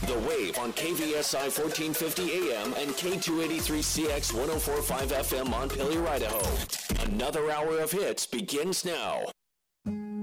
The Wave on KVSI 1450 AM and K283CX 1045 FM on Montpelier, Idaho. Another hour of hits begins now.